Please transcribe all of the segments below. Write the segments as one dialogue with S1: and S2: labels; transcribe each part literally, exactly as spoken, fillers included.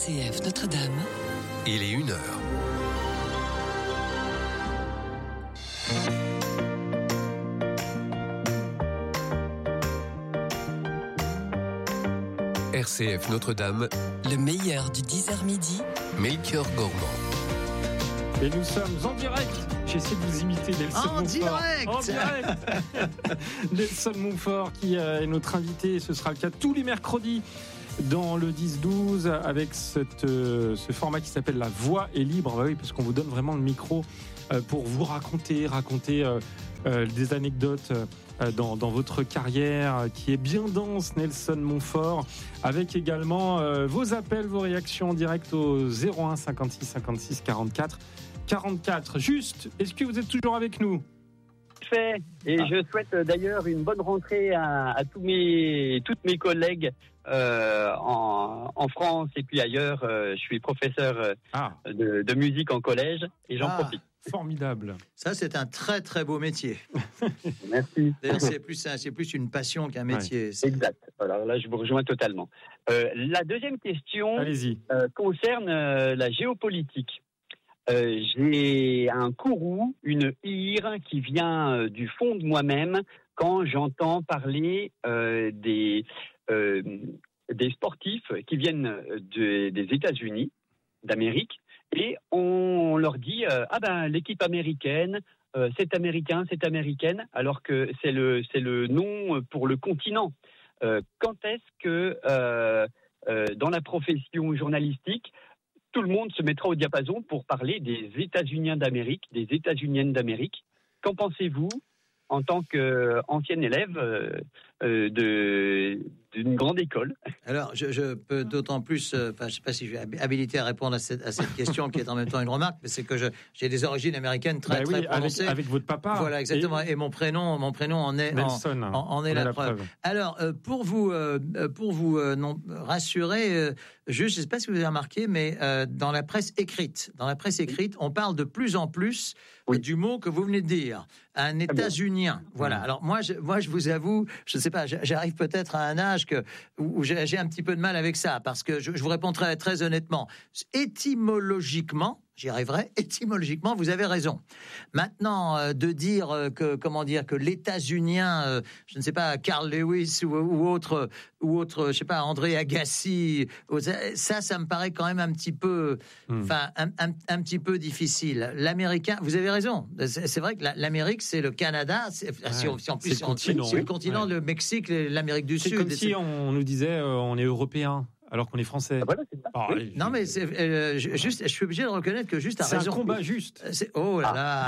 S1: C F Notre-Dame.
S2: Il est une heure. R C F Notre-Dame,
S1: le meilleur du dix heures midi,
S2: Melchior Gormand.
S3: Et nous sommes en direct. J'essaie de vous imiter, Nelson
S4: en
S3: Montfort.
S4: Direct.
S3: En direct Nelson Montfort qui est notre invité. Ce sera le cas tous les mercredis dans le dix douze avec cette, euh, ce format qui s'appelle La Voix est libre. Bah oui, parce qu'on vous donne vraiment le micro euh, pour vous raconter, raconter euh, euh, des anecdotes euh, dans, dans votre carrière euh, qui est bien dense, Nelson Montfort, avec également euh, vos appels, vos réactions en direct au zéro un cinquante-six cinquante-six quarante-quatre quarante-quatre. Juste, est-ce que vous êtes toujours avec nous ?
S5: Fait. Et ah. je souhaite d'ailleurs une bonne rentrée à, à tous mes, toutes mes collègues euh, en, en France et puis ailleurs. Euh, je suis professeur euh, ah. de, de musique en collège et j'en ah. profite.
S3: Formidable.
S4: Ça, c'est un très très beau métier.
S5: Merci.
S4: D'ailleurs, c'est plus, c'est plus une passion qu'un métier.
S5: Ouais. Exact. Alors là, je vous rejoins totalement. Euh, la deuxième question euh, concerne euh, la géopolitique. Euh, j'ai un courroux, une ire qui vient euh, du fond de moi-même quand j'entends parler euh, des euh, des sportifs qui viennent de, des États-Unis d'Amérique et on leur dit euh, ah ben l'équipe américaine euh, c'est américain, c'est américaine alors que c'est le c'est le nom pour le continent. Euh, quand est-ce que euh, euh, dans la profession journalistique tout le monde se mettra au diapason pour parler des États-Uniens d'Amérique, des États-Uniennes d'Amérique. Qu'en pensez-vous en tant qu'ancienne élève euh, euh, de, d'une grande école?
S4: Alors, je, je peux d'autant plus, enfin, euh, je ne sais pas si je suis habilité à répondre à cette, à cette question qui est en même temps une remarque, mais c'est que je, j'ai des origines américaines très, bah très oui, prononcées.
S3: Avec, avec votre papa.
S4: Voilà, exactement. Et, et mon prénom, mon prénom en est,
S3: Nelson,
S4: en, en, en est la, la preuve. preuve. Alors, euh, pour vous, euh, pour vous euh, non, rassurer, euh, juste, je ne sais pas si vous avez remarqué, mais euh, dans la presse écrite, dans la presse écrite, on parle de plus en plus oui. du mot que vous venez de dire, un États-Unien. Voilà. Alors moi, je, moi, je vous avoue, je ne sais pas, j'arrive peut-être à un âge que où j'ai, j'ai un petit peu de mal avec ça, parce que je, je vous réponds très, très honnêtement. Étymologiquement, j'y arriverai. Étymologiquement, vous avez raison. Maintenant, euh, de dire euh, que, comment dire, que l'États-Unien, euh, je ne sais pas, Carl Lewis ou, ou autre, ou autre, je sais pas, André Agassi, ça, ça me paraît quand même un petit peu, enfin, mm. un, un, un petit peu difficile. L'américain, vous avez raison. C'est, c'est vrai que la, l'Amérique, c'est le Canada. C'est, ouais, si, on, si en plus,
S3: c'est le continent,
S4: c'est le, continent ouais. le Mexique, l'Amérique du
S3: c'est
S4: Sud.
S3: C'est comme si on nous disait, euh, on est européen. Alors qu'on est français.
S5: Ah voilà, c'est ça.
S4: Oh, oui. Non, mais c'est, euh, juste, je suis obligé de reconnaître que juste à
S3: c'est
S4: raison.
S3: C'est un combat juste.
S4: C'est, oh là là.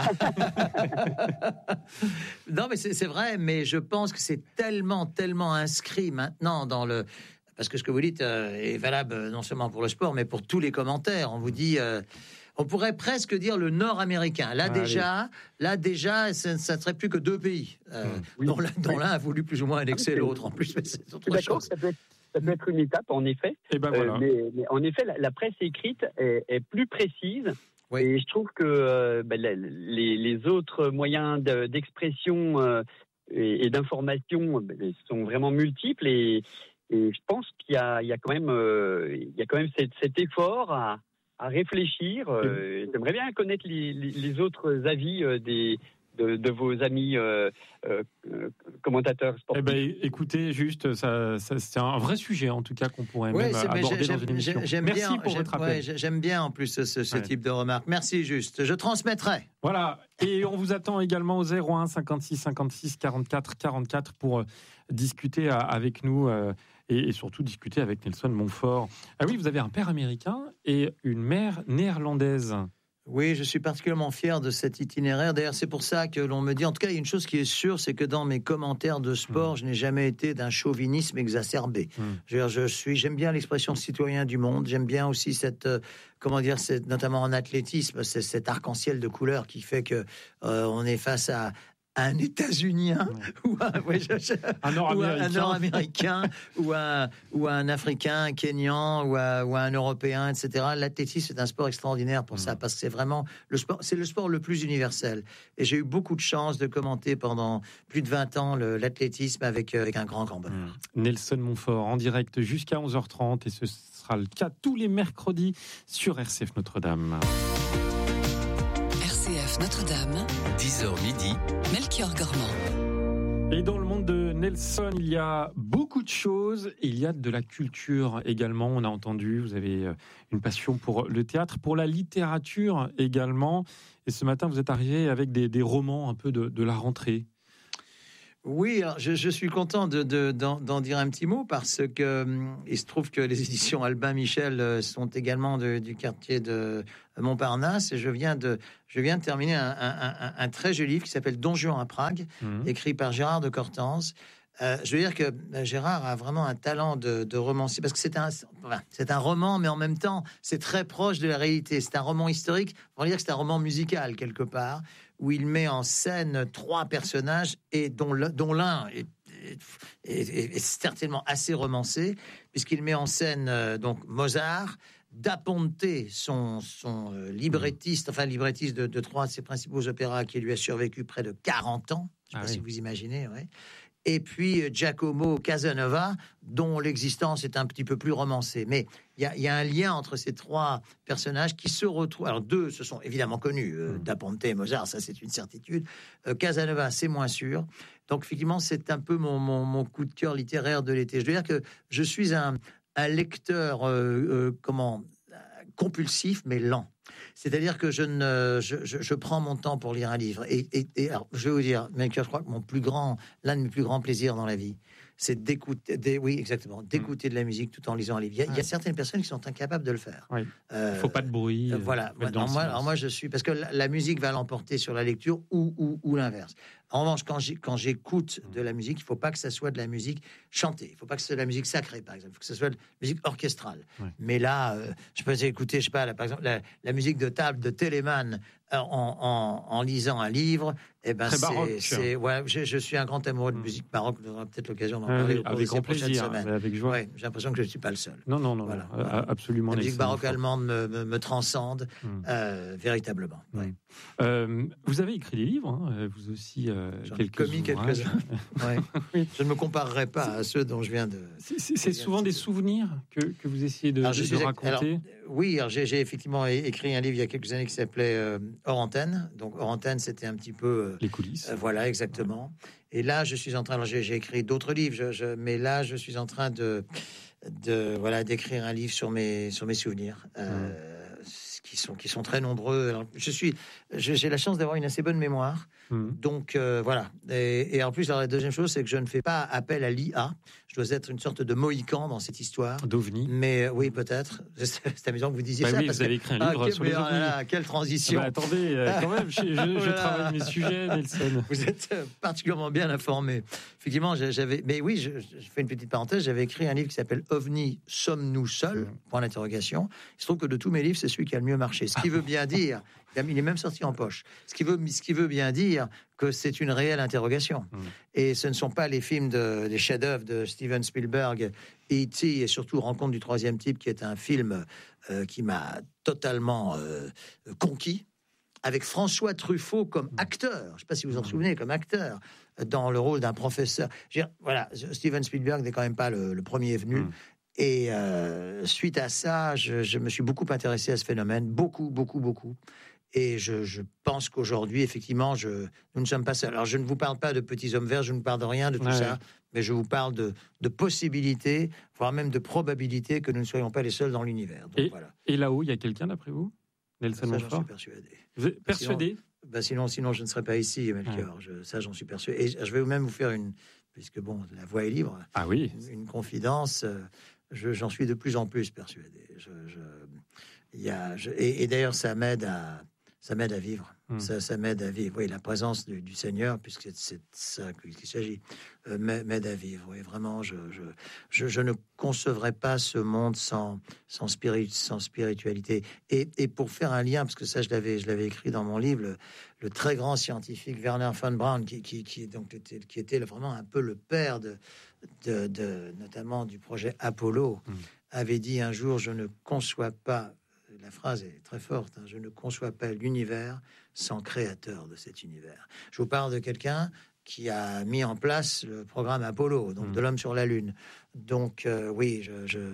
S4: Ah. Non, mais c'est, c'est vrai, mais je pense que c'est tellement, tellement inscrit maintenant dans le. Parce que ce que vous dites euh, est valable non seulement pour le sport, mais pour tous les commentaires. On vous dit. Euh, On pourrait presque dire le Nord-américain. Là, ah, déjà, allez. là déjà, ça ne serait plus que deux pays, euh, mmh. oui. dont, l'un, dont l'un a voulu plus ou moins annexer ah, l'autre. En plus, mais c'est autre
S5: D'accord,
S4: chose.
S5: Ça peut être, ça peut être une étape, en effet.
S3: Et ben voilà.
S5: euh, mais, mais en effet, la, la presse écrite est, est plus précise.
S4: Oui.
S5: Et je trouve que euh, ben, les, les autres moyens de, d'expression euh, et, et d'information ben, sont vraiment multiples. Et, et je pense qu'il y a, il y a quand même, euh, il y a quand même cet, cet effort à à réfléchir. Euh, j'aimerais bien connaître les, les, les autres avis euh, des, de, de vos amis euh, euh, commentateurs sportifs.
S3: Eh ben, écoutez, juste, ça, ça, c'est un vrai sujet, en tout cas, qu'on pourrait ouais, même aborder
S4: j'aime,
S3: dans une émission.
S4: J'aime
S3: Merci
S4: bien,
S3: pour
S4: j'aime,
S3: votre appel.
S4: Ouais, j'aime bien, en plus, ce, ce ouais. type de remarques. Merci, juste. Je transmettrai.
S3: Voilà. Et on vous attend également au zéro un cinquante-six cinquante-six quarante-quatre quarante-quatre pour euh, discuter à, avec nous euh, et, et surtout discuter avec Nelson Montfort. Ah oui, vous avez un père américain et une mère néerlandaise.
S4: Oui, je suis particulièrement fier de cet itinéraire. D'ailleurs, c'est pour ça que l'on me dit... En tout cas, il y a une chose qui est sûre, c'est que dans mes commentaires de sport, mmh. je n'ai jamais été d'un chauvinisme exacerbé. Mmh. Je, veux dire, je suis, j'aime bien l'expression citoyen du monde. J'aime bien aussi cette... Euh, comment dire, cette, notamment en athlétisme, c'est cet arc-en-ciel de couleurs qui fait que euh, on est face à... un États-Unien ouais. ou un, ouais, je, je,
S3: un Nord-Américain,
S4: ou un, un Nord-Américain ou, un, ou un Africain, un Kényan ou un, ou un Européen, et cetera. L'athlétisme est un sport extraordinaire pour mmh. ça, parce que c'est vraiment le sport, c'est le sport le plus universel. Et j'ai eu beaucoup de chance de commenter pendant plus de vingt ans le, l'athlétisme avec, avec un grand, grand bonheur.
S3: Mmh. Nelson Montfort, en direct jusqu'à onze heures trente, et ce sera le cas tous les mercredis sur R C F Notre-Dame.
S1: R C F Notre-Dame,
S2: dix heures midi,
S1: Melchior Gormand.
S3: Et dans le monde de Nelson, il y a beaucoup de choses. Il y a de la culture également. On a entendu, vous avez une passion pour le théâtre, pour la littérature également. Et ce matin, vous êtes arrivé avec des, des romans un peu de, de la rentrée.
S4: Oui, alors je, je suis content de, de, d'en, d'en dire un petit mot parce que hum, il se trouve que les éditions Albin Michel sont également de, du quartier de Montparnasse et je viens de, je viens de terminer un, un, un, un très joli livre qui s'appelle Don Juan à Prague, mmh. écrit par Gérard de Cortance. Euh, je veux dire que Gérard a vraiment un talent de, de romancier parce que c'est un, enfin, c'est un roman, mais en même temps, c'est très proche de la réalité. C'est un roman historique. On va dire que c'est un roman musical quelque part, où il met en scène trois personnages et dont, le, dont l'un est, est, est, est certainement assez romancé, puisqu'il met en scène euh, donc Mozart, Da Ponte, son, son euh, librettiste, enfin librettiste de, de trois de ses principaux opéras, qui lui a survécu près de quarante ans. Je ne sais ah pas oui. si vous imaginez, ouais. Et puis Giacomo Casanova, dont l'existence est un petit peu plus romancée. Mais il y, y a un lien entre ces trois personnages qui se retrouvent. Alors deux se sont évidemment connus, euh, Da Ponte et Mozart, ça c'est une certitude. Euh, Casanova, c'est moins sûr. Donc effectivement, c'est un peu mon, mon, mon coup de cœur littéraire de l'été. Je dois dire que je suis un, un lecteur, euh, euh, comment, compulsif, mais lent. C'est-à-dire que je, ne, je, je, je prends mon temps pour lire un livre. Et, et, et alors, je vais vous dire, mais je crois que mon plus grand, l'un de mes plus grands plaisirs dans la vie, c'est d'écouter, d'é, oui, exactement, d'écouter de la musique tout en lisant un livre. Il y a, ouais. il y a certaines personnes qui sont incapables de le faire.
S3: Oui. Euh, il ne faut pas de bruit.
S4: Euh, voilà. Alors moi, alors moi, je suis... Parce que la, la musique va l'emporter sur la lecture ou, ou, ou l'inverse. En revanche, quand, j'ai, quand j'écoute de la musique, il ne faut pas que ça soit de la musique chantée. Il ne faut pas que ce soit de la musique sacrée, par exemple. Il faut que ce soit de la musique orchestrale. Ouais. Mais là, euh, je peux écouter, je sais pas, là, par exemple, la, la musique de table de Telemann en, en, en lisant un livre. Eh ben,
S3: Très
S4: c'est,
S3: baroque.
S4: c'est, ouais, je, je suis un grand amoureux de musique baroque. On aura peut-être l'occasion d'en parler
S3: euh,
S4: au cours
S3: avec
S4: de ces prochaines
S3: plaisir,
S4: semaines.
S3: Avec joie.
S4: Ouais, j'ai l'impression que je ne suis pas le seul.
S3: Non, non, non,
S4: voilà,
S3: non
S4: voilà.
S3: absolument.
S4: La musique baroque allemande me, me, me transcende hum. euh, véritablement.
S3: Hum. Ouais. Euh, vous avez écrit des livres, hein, vous aussi. Euh,
S4: J'en
S3: quelques
S4: ai commis
S3: ouvrages.
S4: quelques-uns. Ouais. Oui. Je ne me comparerai pas à ceux dont je viens de.
S3: C'est, c'est, c'est souvent des souvenirs que, que vous essayez de,
S4: alors,
S3: de,
S4: je suis,
S3: de raconter.
S4: Alors, oui, alors j'ai, j'ai effectivement écrit un livre il y a quelques années qui s'appelait euh, Hors Antenne. Donc Hors Antenne, c'était un petit peu euh,
S3: les coulisses.
S4: Euh, voilà, exactement. Ouais. Et là, je suis en train. Alors, j'ai, j'ai écrit d'autres livres, je, je, mais là, je suis en train de, de voilà, d'écrire un livre sur mes sur mes souvenirs. Euh, mmh. Qui sont, qui sont très nombreux. Alors, je suis, j'ai la chance d'avoir une assez bonne mémoire. Mmh. Donc, euh, voilà. Et, et en plus, alors, la deuxième chose, c'est que je ne fais pas appel à l'I A. Je dois être une sorte de Mohican dans cette histoire.
S3: D'ovni.
S4: Mais euh, oui, peut-être. C'est, c'est amusant que vous disiez
S3: bah
S4: ça.
S3: Oui,
S4: parce
S3: vous avez
S4: que,
S3: écrit un livre
S4: ah,
S3: sur les ovnis.
S4: Ah, là, quelle transition.
S3: Ah bah, attendez, euh, quand même, je, je, je voilà. travaille mes sujets, Nelson.
S4: Vous êtes particulièrement bien informé. Effectivement, j'avais... Mais oui, je, je fais une petite parenthèse. J'avais écrit un livre qui s'appelle « OVNI, sommes-nous seuls ?» mmh. Point d'interrogation. Il se trouve que de tous mes livres, c'est celui qui a le mieux marché. Ce qui veut bien dire... Il est même sorti en poche. Ce qui veut, ce qui veut bien dire que c'est une réelle interrogation. Mmh. Et ce ne sont pas les films, de, les chefs-d'œuvre de Steven Spielberg, E T et surtout Rencontre du troisième type, qui est un film euh, qui m'a totalement euh, conquis, avec François Truffaut comme acteur. Je ne sais pas si vous vous en souvenez, comme acteur, dans le rôle d'un professeur. Je veux dire, voilà, Steven Spielberg n'est quand même pas le, le premier venu. Mmh. Et euh, suite à ça, je, je me suis beaucoup intéressé à ce phénomène, beaucoup, beaucoup, beaucoup. Et je, je pense qu'aujourd'hui, effectivement, je, nous ne sommes pas seuls. Alors, je ne vous parle pas de petits hommes verts, je ne vous parle de rien de tout ouais. ça, mais je vous parle de, de possibilités, voire même de probabilités que nous ne soyons pas les seuls dans l'univers. Donc,
S3: et,
S4: voilà.
S3: et là-haut, il y a quelqu'un, d'après vous, Nelson
S4: Ça,
S3: Montfort ?
S4: j'en suis persuadé.
S3: Vous êtes persuadé ?
S4: Sinon, bah sinon, sinon, je ne serais pas ici, Melchior. Ouais. Je, ça, j'en suis persuadé. Et je vais même vous faire une... Puisque, bon, la voix est libre.
S3: Ah oui.
S4: Une, une confidence... Je, j'en suis de plus en plus persuadé. Je, je, y a, je, et, et d'ailleurs, ça m'aide à... Ça m'aide à vivre. Mmh. Ça, ça m'aide à vivre. Oui, la présence du, du Seigneur, puisque c'est, c'est ça qu'il s'agit, euh, m'aide à vivre. Oui, vraiment, je, je, je, je ne concevrais pas ce monde sans, sans, spirit, sans spiritualité. Et, et pour faire un lien, parce que ça, je l'avais, je l'avais écrit dans mon livre, le, le très grand scientifique Wernher von Braun, qui, qui, qui, donc, était, qui était vraiment un peu le père de, de, de notamment du projet Apollo, mmh. avait dit un jour, je ne conçois pas. La phrase est très forte. Hein, je ne conçois pas l'univers sans créateur de cet univers. Je vous parle de quelqu'un qui a mis en place le programme Apollo, donc mmh. de l'homme sur la Lune. Donc euh, oui, je, je...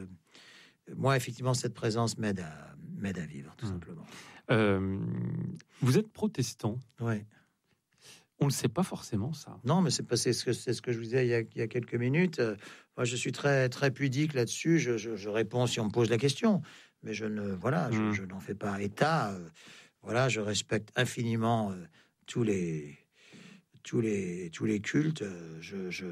S4: moi effectivement cette présence m'aide à m'aide à vivre tout mmh. simplement.
S3: Euh, vous êtes protestant.
S4: Oui.
S3: On ne le sait pas forcément ça.
S4: Non, mais c'est, pas, c'est, ce, que, c'est ce que je vous disais il y a, il y a quelques minutes. Euh, moi, je suis très très pudique là-dessus. Je, je, je réponds si on me pose la question. Mais je ne, voilà, mmh. je, je n'en fais pas état. Euh, voilà, je respecte infiniment euh, tous les, tous les, tous les cultes. Euh, je, je,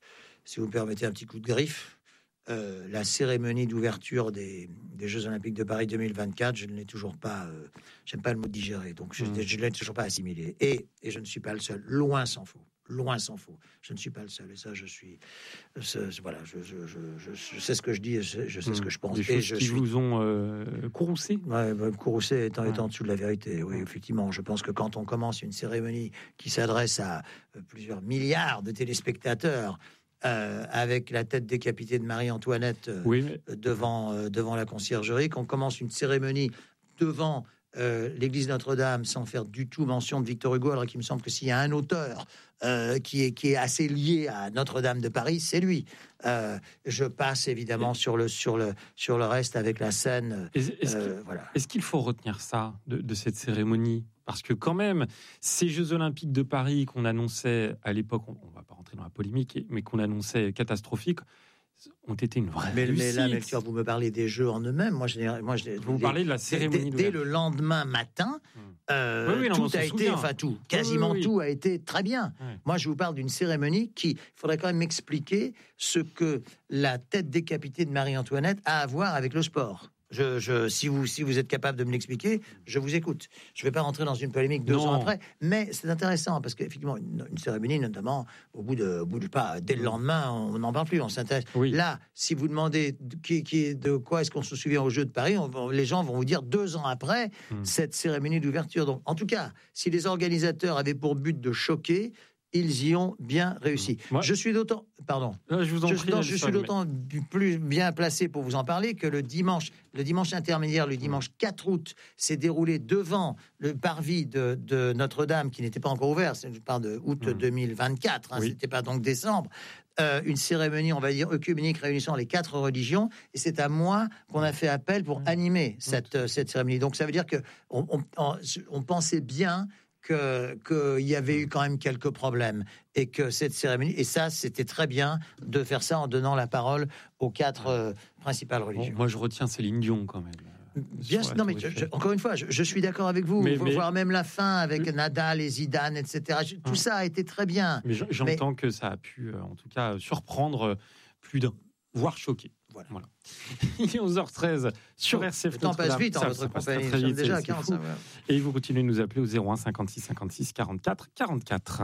S4: si vous me permettez un petit coup de griffe, euh, la cérémonie d'ouverture des, des Jeux Olympiques de Paris deux mille vingt-quatre, je ne l'ai toujours pas. Euh, j'aime pas le mot digérer, donc je, mmh. je ne l'ai toujours pas assimilé. Et, et je ne suis pas le seul. Loin s'en faut. Loin s'en faut. Je ne suis pas le seul. Et ça, je suis. C'est, voilà, je, je, je, je, je sais ce que je dis, je, je sais mmh. ce que je pense.
S3: Des
S4: et
S3: choses
S4: je
S3: qui
S4: suis...
S3: vous ont euh, courroucé.
S4: Ouais, bah, courroucé étant, ouais. étant en dessous de la vérité. Oui, effectivement. Je pense que quand on commence une cérémonie qui s'adresse à euh, plusieurs milliards de téléspectateurs, euh, avec la tête décapitée de Marie-Antoinette euh, oui, mais... devant, euh, devant la conciergerie, qu'on commence une cérémonie devant. Euh, l'église Notre-Dame, sans faire du tout mention de Victor Hugo, alors qu'il me semble que s'il y a un auteur euh, qui, est, qui est assez lié à Notre-Dame de Paris, c'est lui. Euh, je passe évidemment et... sur, le, sur, le, sur le reste avec la scène.
S3: Est-ce, est-ce,
S4: euh,
S3: qu'il,
S4: voilà.
S3: est-ce qu'il faut retenir ça de, de cette cérémonie ? Parce que quand même, ces Jeux Olympiques de Paris qu'on annonçait à l'époque, on ne va pas rentrer dans la polémique, mais qu'on annonçait catastrophiques, ont été une vraie
S4: mais,
S3: réussite.
S4: Mais là, Melchior, vous me parlez des jeux en eux-mêmes. Moi, je, moi, je,
S3: vous les, parlez de la cérémonie
S4: dès, dès le lendemain matin, hum. euh, oui, oui, non, tout a été, enfin tout, quasiment oui, oui, oui. tout a été très bien. Oui. Moi, je vous parle d'une cérémonie qui, il faudrait quand même m'expliquer ce que la tête décapitée de Marie-Antoinette a à voir avec le sport. Je, je, si, vous, si vous êtes capable de me l'expliquer, je vous écoute. Je ne vais pas rentrer dans une polémique deux non. ans après, mais c'est intéressant parce qu'effectivement, une, une cérémonie, notamment, au bout de, au bout de pas, dès le lendemain, on n'en parle plus, on s'intéresse. Oui. Là, si vous demandez qui, qui, de quoi est-ce qu'on se souvient aux Jeux de Paris, on, les gens vont vous dire deux ans après hum. cette cérémonie d'ouverture. Donc, en tout cas, si les organisateurs avaient pour but de choquer, ils y ont bien réussi. Moi, je suis d'autant, pardon,
S3: je, vous en
S4: je,
S3: prie,
S4: non, je suis d'autant mais... plus bien placé pour vous en parler que le dimanche, le dimanche intermédiaire, le dimanche quatre août, s'est déroulé devant le parvis de, de Notre-Dame, qui n'était pas encore ouvert. Je parle de août mmh. deux mille vingt-quatre. Hein, oui. C'était pas donc décembre. Euh, une cérémonie, on va dire, œcuménique réunissant les quatre religions, et c'est à moi qu'on a fait appel pour mmh. animer cette, mmh. cette cérémonie. Donc ça veut dire que on, on, on, on pensait bien. Que qu'il y avait eu quand même quelques problèmes et que cette cérémonie, et ça c'était très bien de faire ça en donnant la parole aux quatre euh, principales religions.
S3: Bon, moi je retiens Céline Dion quand même.
S4: Bien, non mais je, je, encore une fois, je, je suis d'accord avec vous. Il faut mais, voir même la fin avec mais, Nadal et Zidane, et cetera. Je, tout hein. ça a été très bien.
S3: Mais j'entends mais, que ça a pu, en tout cas, surprendre plus d'un, voire choquer. Voilà. voilà. Il est onze heures treize sur oh, R C F.
S4: Le temps passe vite en votre compagnie. Nous sommes déjà à quarante. Ouais.
S3: Et vous continuez de nous appeler au zéro un cinquante-six cinquante-six quarante-quatre quarante-quatre.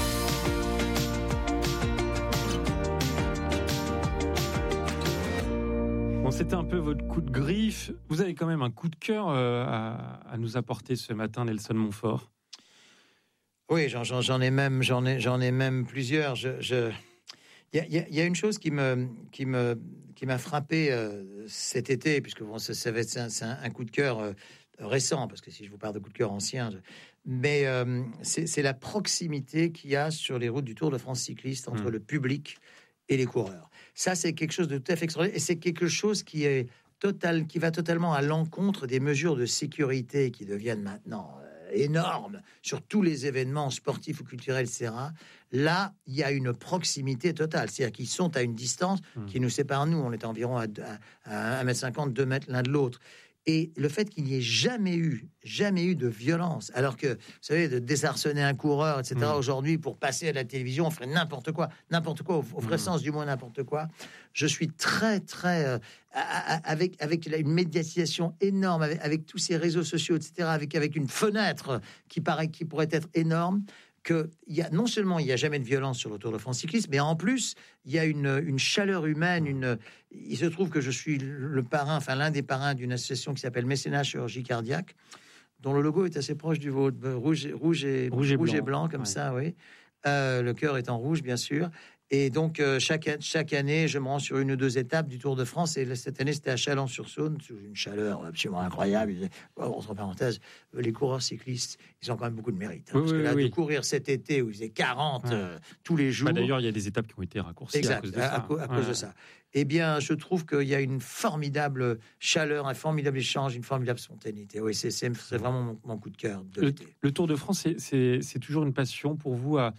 S3: Bon, c'était un peu votre coup de griffe. Vous avez quand même un coup de cœur euh, à, à nous apporter ce matin, Nelson Montfort.
S4: Oui, j'en, j'en, j'en ai même, j'en ai, j'en ai même plusieurs. Je, je... Il y, y, y a une chose qui me, qui me, qui m'a frappé euh, cet été, puisque bon, ça, ça va être c'est un, c'est un coup de cœur euh, récent, parce que si je vous parle de coup de cœur ancien, je... mais euh, c'est, c'est la proximité qu'il y a sur les routes du Tour de France cycliste entre mmh. le public et les coureurs. Ça, c'est quelque chose de tout à fait extraordinaire, et c'est quelque chose qui est total, qui va totalement à l'encontre des mesures de sécurité qui deviennent maintenant euh, énorme sur tous les événements sportifs ou culturels, et cetera. Là, il y a une proximité totale. C'est-à-dire qu'ils sont à une distance mmh. qui nous sépare, nous. On est environ à, à, à un mètre cinquante, deux mètres l'un de l'autre. Et le fait qu'il n'y ait jamais eu, jamais eu de violence, alors que, vous savez, de désarçonner un coureur, et cetera, mmh. aujourd'hui, pour passer à la télévision, on ferait n'importe quoi, n'importe quoi, au, au vrai mmh. sens du mot, n'importe quoi. Je suis très, très... Euh, avec, avec une médiatisation énorme, avec, avec tous ces réseaux sociaux, et cetera, avec, avec une fenêtre qui, paraît, qui pourrait être énorme, que il y a, non seulement il n'y a jamais de violence sur le Tour de France cycliste, mais en plus, il y a une, une chaleur humaine. Une, il se trouve que je suis le parrain, enfin l'un des parrains d'une association qui s'appelle Mécénat Chirurgie Cardiaque, dont le logo est assez proche du vôtre, rouge, rouge, et, rouge, et, rouge blanc. et blanc, comme ouais. ça, oui. Euh, le cœur est en rouge, bien sûr. Et donc, euh, chaque, chaque année, je me rends sur une ou deux étapes du Tour de France. Et cette année, c'était à Chalon-sur-Saône, sous une chaleur absolument incroyable. Entre parenthèses, les coureurs cyclistes, ils ont quand même beaucoup de mérite. Hein, oui, parce oui, que là, oui. de courir cet été où il faisait quarante ouais. euh, tous les jours...
S3: Bah, d'ailleurs, il y a des étapes qui ont été raccourcies
S4: exact,
S3: à cause de
S4: à,
S3: ça.
S4: À, à ouais. cause de ça. Eh bien, je trouve qu'il y a une formidable chaleur, un formidable échange, une formidable spontanéité. Oui, c'est, c'est, c'est vraiment mon, mon coup de cœur de
S3: le,
S4: l'été.
S3: Le Tour de France, c'est, c'est, c'est toujours une passion pour vous à...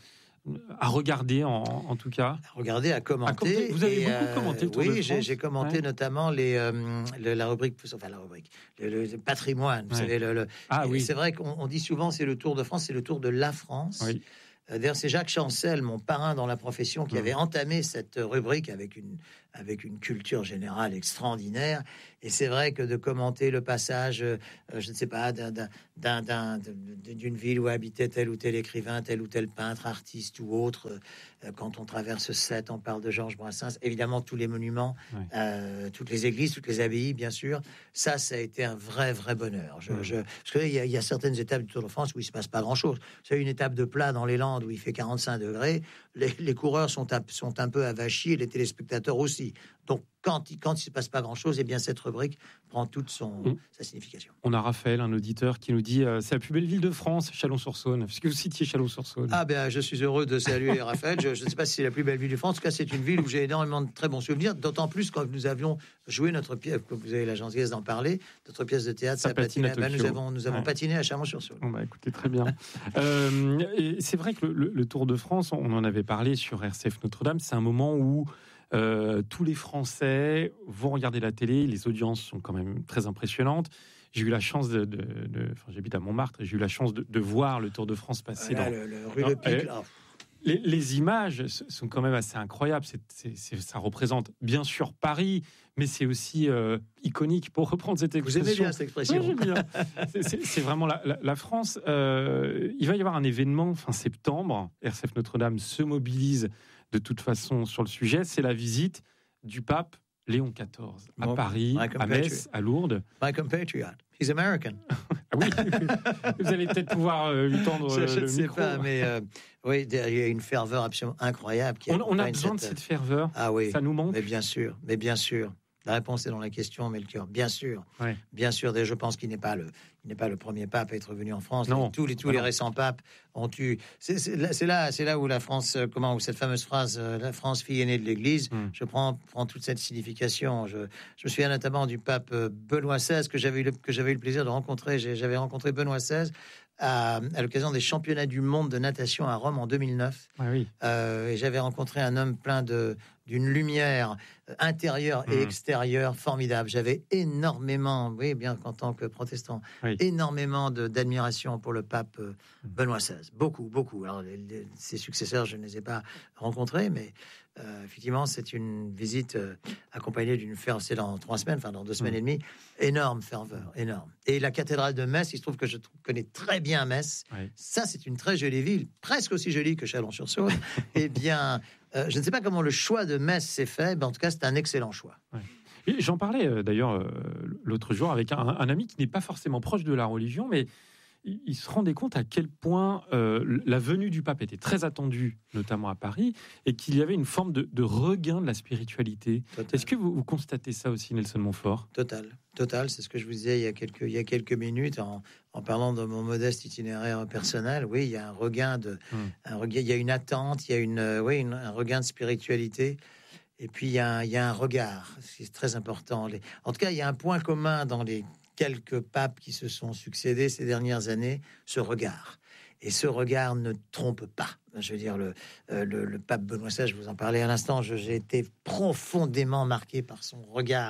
S3: à regarder en, en tout cas.
S4: À regarder, à commenter. À commenter.
S3: Vous avez
S4: et
S3: beaucoup
S4: euh,
S3: commenté le Tour
S4: oui,
S3: de France.
S4: j'ai, j'ai commenté ouais. notamment les, euh, le, la rubrique, enfin la rubrique, le, le patrimoine. Vous ouais. savez, le, le,
S3: ah, oui.
S4: c'est vrai qu'on on dit souvent c'est le Tour de France, c'est le Tour de la France.
S3: Oui.
S4: D'ailleurs, c'est Jacques Chancel, mon parrain dans la profession, qui mmh. avait entamé cette rubrique avec une, avec une culture générale extraordinaire. Et c'est vrai que de commenter le passage, euh, je ne sais pas, d'un, d'un, d'un, d'une ville où habitait tel ou tel écrivain, tel ou tel peintre, artiste ou autre. Euh, quand on traverse Sète, on parle de Georges Brassens. Évidemment, tous les monuments, ouais. euh, toutes les églises, toutes les abbayes, bien sûr. Ça, ça a été un vrai, vrai bonheur. Je, mmh. je, parce qu'il y, y a certaines étapes du Tour de France où il ne se passe pas grand-chose. C'est une étape de plat dans les Landes où il fait quarante-cinq degrés. Les, les coureurs sont, à, sont un peu avachis et les téléspectateurs aussi. Donc, quand il, quand il ne se passe pas grand-chose, eh bien, cette rubrique prend toute son, mmh. sa signification.
S3: On a Raphaël, un auditeur, qui nous dit euh, c'est la plus belle ville de France, Chalon-sur-Saône. Est-ce que vous citiez Chalon-sur-Saône ?
S4: Ah ben, je suis heureux de saluer Raphaël. Je, je ne sais pas si c'est la plus belle ville de France. En tout cas, c'est une ville où j'ai énormément de très bons souvenirs. D'autant plus quand nous avions joué notre pièce, que vous avez la gentillesse d'en parler, notre pièce de théâtre, ça, ça patine. patine à ben, nous avons, nous avons ouais. patiné à Chalon-sur-Saône.
S3: Bon, bah, écoutez, très bien. euh, et c'est vrai que le, le, le Tour de France, on en avait parlé sur R C F Notre-Dame, c'est un moment où Euh, tous les Français vont regarder la télé, les audiences sont quand même très impressionnantes. J'ai eu la chance de, de, de enfin, j'habite à Montmartre et j'ai eu la chance de, de voir le Tour de France passer
S4: ah, là,
S3: dans
S4: le, le rue Le Pic.
S3: Euh, les, les images sont quand même assez incroyables. C'est, c'est, c'est, ça représente bien sûr Paris, mais c'est aussi euh, iconique, pour reprendre cette expression.
S4: Vous aimez bien cette expression.
S3: Oui, j'aime bien. c'est, c'est, c'est vraiment la, la, la France. Euh, il va y avoir un événement fin septembre. R C F Notre-Dame se mobilise de toute façon sur le sujet, c'est la visite du pape Léon quatorze à bon, Paris, à Metz, à Lourdes.
S4: My compatriot. He's American.
S3: Ah oui, vous allez peut-être pouvoir euh, lui tendre
S4: je, je
S3: le
S4: ne sais
S3: micro.
S4: Pas, mais euh, oui, il y a une ferveur absolument incroyable. Qui
S3: on, on a besoin
S4: cette...
S3: de cette ferveur.
S4: Ah oui,
S3: ça nous manque.
S4: Mais bien sûr, mais bien sûr. La réponse est dans la question, Melchior. Bien sûr,
S3: ouais.
S4: bien sûr. Je pense qu'il n'est pas le, il n'est pas le premier pape à être venu en France.
S3: Non,
S4: tous les tous les récents papes ont eu. C'est, c'est, là, c'est là, c'est là où la France, comment, où cette fameuse phrase, la France, fille aînée de l'Église. Mm. Je prends, prends toute cette signification. Je, je me souviens notamment du pape Benoît seize que j'avais eu le, que j'avais eu le plaisir de rencontrer. J'ai, j'avais rencontré Benoît seize. À, à l'occasion des championnats du monde de natation à Rome en deux mille neuf.
S3: Ah oui.
S4: euh, et j'avais rencontré un homme plein de, d'une lumière intérieure et mmh. extérieure formidable. J'avais énormément, oui, bien qu'en tant que protestant, oui. énormément de, d'admiration pour le pape euh, Benoît seize. Beaucoup, beaucoup. Alors, les, les, ses successeurs, je ne les ai pas rencontrés, mais Euh, effectivement, c'est une visite euh, accompagnée d'une ferveur, c'est dans trois semaines, enfin dans deux semaines mmh. et demie, énorme ferveur, énorme. Et la cathédrale de Metz, il se trouve que je connais très bien Metz. Oui. Ça, c'est une très jolie ville, presque aussi jolie que Chalon-sur-Saône. Eh bien, euh, je ne sais pas comment le choix de Metz s'est fait, mais en tout cas, c'est un excellent choix.
S3: Oui. Et j'en parlais euh, d'ailleurs euh, l'autre jour avec un, un ami qui n'est pas forcément proche de la religion, mais il se rendait compte à quel point euh, la venue du pape était très attendue, notamment à Paris, et qu'il y avait une forme de, de regain de la spiritualité. Total. Est-ce que vous, vous constatez ça aussi, Nelson Montfort ?
S4: Total, total. C'est ce que je vous disais il y a quelques, il y a quelques minutes en, en parlant de mon modeste itinéraire personnel. Oui, il y a un regain de, hum. un regain, il y a une attente, il y a une, euh, oui, une, un regain de spiritualité. Et puis il y a un, il y a un regard, c'est très important. Les, en tout cas, il y a un point commun dans les quelques papes qui se sont succédés ces dernières années, ce regard. Et ce regard ne trompe pas. Je veux dire, le, euh, le, le pape Benoît seize, je vous en parlais à l'instant, je, j'ai été profondément marqué par son regard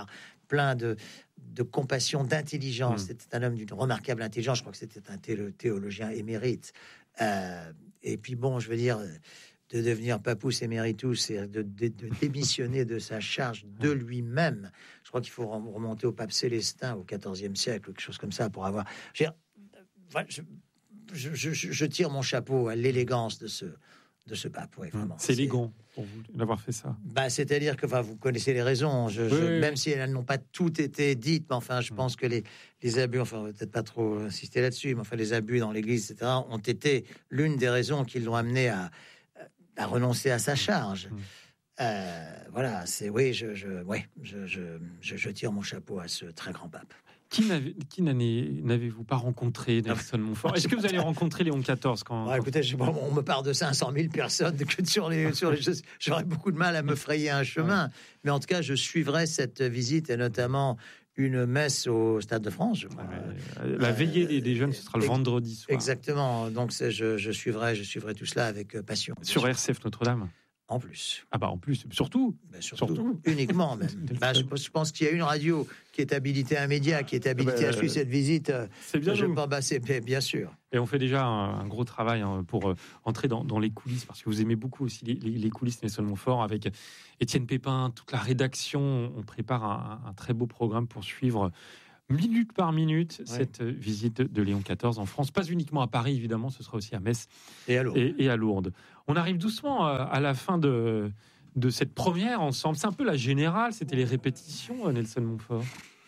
S4: plein de, de compassion, d'intelligence.
S3: Mmh.
S4: C'était un homme d'une remarquable intelligence. Je crois que c'était un thé- théologien émérite. Euh, et puis bon, je veux dire, de devenir papus éméritus et de, de, de démissionner de sa charge de lui-même. Je crois qu'il faut remonter au pape Célestin au quatorzième siècle, quelque chose comme ça, pour avoir... Je, veux dire, je, je, je, je tire mon chapeau à l'élégance de ce... de ce pape, oui, vraiment.
S3: C'est élégant pour vous d'avoir fait ça.
S4: Bah, c'est-à-dire que, enfin, vous connaissez les raisons. Je,
S3: oui,
S4: je,
S3: oui.
S4: Même si elles n'ont pas toutes été dites, mais enfin, je mmh. pense que les, les abus, enfin, on va peut-être pas trop insister là-dessus, mais enfin, les abus dans l'Église, et cetera, ont été l'une des raisons qui l'ont amené à, à renoncer à sa charge. Mmh. Euh, voilà, c'est oui, je, je, ouais, je, je, je, je tire mon chapeau à ce très grand pape.
S3: Qui, n'avez, qui n'avez-vous pas rencontré, Nelson Montfort? Est-ce que vous allez rencontrer Léon quatorze quand,
S4: ouais, écoutez, je, bon, on me parle de cinq cent mille personnes que sur les, sur les choses. J'aurais beaucoup de mal à me frayer un chemin. Ouais. Mais en tout cas, je suivrai cette visite et notamment une messe au Stade de France, je crois.
S3: Ouais, la veillée des, des jeunes, ce sera le vendredi soir.
S4: Exactement. Donc, c'est, je, je, suivrai, je suivrai tout cela avec passion.
S3: Sur R C F Notre-Dame.
S4: En plus.
S3: Ah bah en plus, surtout.
S4: Ben surtout, surtout. Uniquement même. ben, je, je pense qu'il y a une radio qui est habilitée, un média qui est habilité ben, à suivre cette visite.
S3: C'est bien.
S4: Je pense, ben, c'est bien sûr.
S3: Et on fait déjà un, un gros travail hein, pour euh, entrer dans, dans les coulisses, parce que vous aimez beaucoup aussi les, les, les coulisses Nelson Montfort, avec Étienne Pépin, toute la rédaction. On prépare un, un très beau programme pour suivre minute par minute ouais. cette visite de Léon quatorze en France. Pas uniquement à Paris, évidemment, ce sera aussi à Metz
S4: et à Lourdes.
S3: Et, et à Lourdes. On arrive doucement à la fin de, de cette première ensemble. C'est un peu la générale, c'était les répétitions, Nelson Montfort.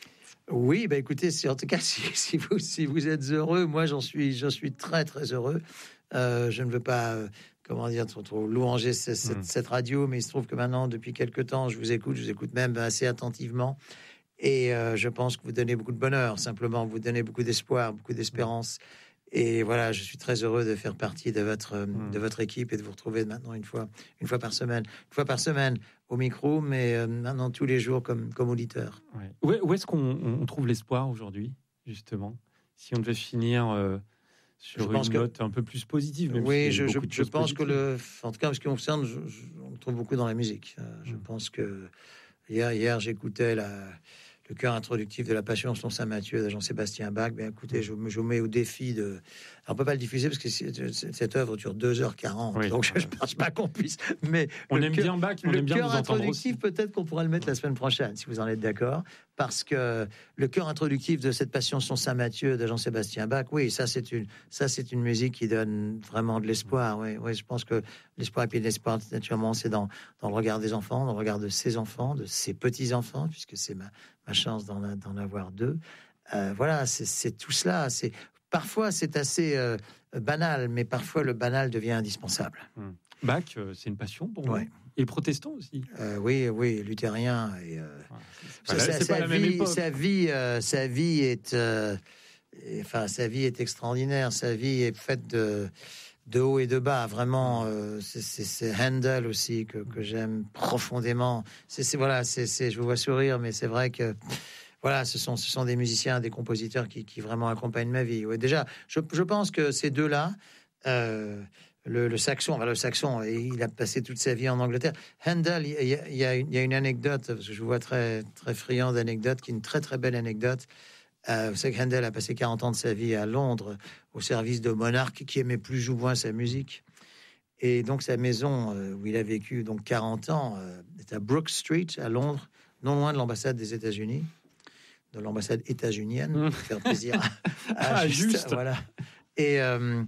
S4: Oui, bah écoutez, c'est, en tout cas, si, si, vous, si vous êtes heureux, moi j'en suis, j'en suis très très heureux. Euh, je ne veux pas, euh, comment dire, trop, trop louanger cette, cette, mmh. cette radio, mais il se trouve que maintenant, depuis quelque temps, je vous écoute, je vous écoute même assez attentivement. Et euh, je pense que vous donnez beaucoup de bonheur, simplement, vous donnez beaucoup d'espoir, beaucoup d'espérance. Et voilà, je suis très heureux de faire partie de votre, mmh. de votre équipe et de vous retrouver maintenant une fois, une fois par semaine. Une fois par semaine au micro, mais euh, maintenant tous les jours comme, comme auditeur.
S3: Ouais. Où, où est-ce qu'on on trouve l'espoir aujourd'hui, justement? Si on devait finir euh, sur je une pense note que, un peu plus positive. Même
S4: oui,
S3: si
S4: je, je, je pense
S3: positives.
S4: que, le, en tout cas, en ce qui me concerne, je, je, on le trouve beaucoup dans la musique. Euh, je mmh. pense que hier, hier j'écoutais la... le chœur introductif de la Passion selon saint Matthieu de Jean-Sébastien Bach. Ben écoutez, je, je vous mets au défi de... Alors, on peut pas le diffuser parce que cette œuvre dure deux heures quarante. Oui. Donc, je ne pense pas qu'on puisse... Mais
S3: on aime coeur, bien Bach, on
S4: le
S3: aime bien
S4: chœur
S3: vous entendre
S4: introductif,
S3: aussi.
S4: Peut-être qu'on pourra le mettre la semaine prochaine, si vous en êtes d'accord. Parce que le chœur introductif de cette Passion selon saint Matthieu de Jean-Sébastien Bach, oui, ça c'est une, ça, c'est une musique qui donne vraiment de l'espoir. Oui, oui, je pense que l'espoir, et puis l'espoir, naturellement, c'est dans, dans le regard des enfants, dans le regard de ses enfants, de ses petits-enfants, puisque c'est ma... ma chance d'en, d'en avoir deux. Euh, voilà, c'est, c'est tout cela. C'est, parfois, c'est assez euh, banal, mais parfois, le banal devient indispensable.
S3: Mmh. Bach, euh, c'est une passion pour moi. Ouais. Et protestant aussi.
S4: Euh, oui, oui, luthérien. Et, euh,
S3: ah, c'est, sa, c'est sa, pas la
S4: vie,
S3: même époque.
S4: Sa vie, euh, sa vie est, euh, et, enfin, sa vie est extraordinaire. Sa vie est faite de... de haut et de bas, vraiment. Euh, c'est, c'est, c'est Handel aussi que, que j'aime profondément. C'est, c'est voilà, c'est, c'est, je vous vois sourire, mais c'est vrai que voilà, ce sont, ce sont des musiciens, des compositeurs qui, qui vraiment accompagnent ma vie. Ouais, déjà, je, je pense que ces deux-là, euh, le, le saxon, enfin, le saxon, il a passé toute sa vie en Angleterre. Handel, il y a, il y a, une, il y a une anecdote, parce que je vous vois très, très friand d'anecdotes, qui est une très très belle anecdote. Euh, vous savez que Handel a passé quarante ans de sa vie à Londres au service de monarques qui aimaient plus ou moins sa musique. Et donc sa maison euh, où il a vécu donc quarante ans euh, est à Brook Street à Londres, non loin de l'ambassade des États-Unis, de l'ambassade états-unienne, pour faire plaisir à, à
S3: ah,
S4: juste,
S3: juste.
S4: Voilà. Et euh,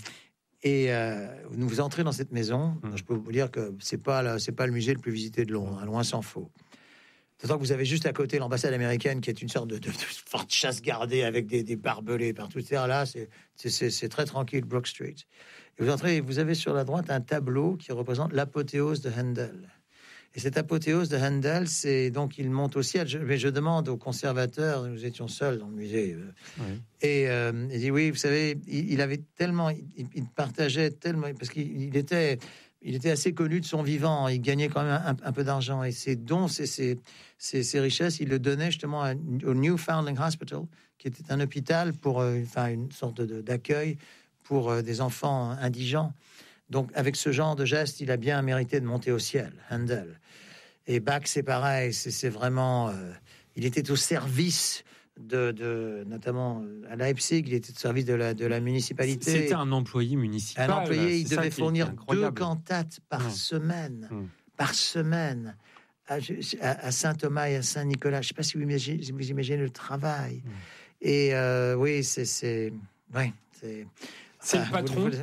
S4: et euh, vous entrez dans cette maison. Mm. Je peux vous dire que c'est pas la, c'est pas le musée le plus visité de Londres, hein, loin s'en faut. D'autant que vous avez juste à côté l'ambassade américaine qui est une sorte de, de, de forte chasse gardée avec des, des barbelés partout. C'est-à-dire là, c'est, c'est, c'est, c'est très tranquille, Brook Street. Et vous entrez, vous avez sur la droite un tableau qui représente l'apothéose de Handel. Et cette apothéose de Handel, c'est donc il monte au ciel. Je, mais je demande aux conservateurs, nous étions seuls dans le musée, euh, oui. et euh, il dit oui, vous savez, il, il avait tellement, il, il partageait tellement, parce qu'il il était, il était assez connu de son vivant. Il gagnait quand même un, un peu d'argent et ses dons, ses, ses, ses, ses richesses, il le donnait justement à, au Newfoundland Hospital, qui était un hôpital pour, euh, enfin une sorte de, d'accueil pour euh, des enfants indigents. Donc, avec ce genre de geste, il a bien mérité de monter au ciel, Handel. Et Bach, c'est pareil, c'est, c'est vraiment... Euh, il était au service de, de notamment à Leipzig, il était au service de la de la municipalité.
S3: C'était un employé municipal.
S4: Un employé, il devait fournir deux cantates par
S3: mmh.
S4: semaine,
S3: mmh.
S4: par semaine. À, à Saint-Thomas et à Saint-Nicolas. Je ne sais pas si vous imaginez, vous imaginez le travail. Mmh. Et euh, oui, c'est... C'est, ouais, c'est,
S3: c'est ah, le patron vous, vous,